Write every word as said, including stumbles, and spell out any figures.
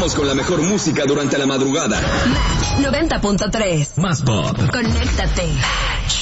conectamos con la mejor música durante la madrugada. Match noventa punto tres. Más pop. Conéctate.